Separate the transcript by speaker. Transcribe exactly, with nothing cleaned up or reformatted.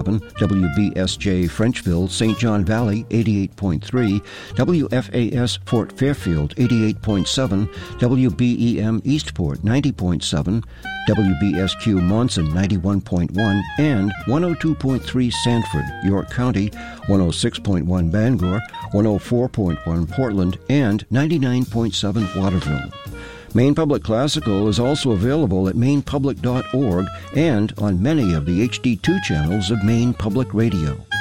Speaker 1: seven, W B S J Frenchville, Saint John Valley eighty-eight point three, W F A S Fort Fairfield eighty-eight point seven, W B E M Eastport ninety point seven, W B S Q Monson ninety-one point one, and one oh two point three Sanford, York County, one oh six point one Bangor, one oh four point one Portland, and ninety-nine point seven Waterville. Maine Public Classical is also available at maine public dot org and on many of the H D two channels of Maine Public Radio.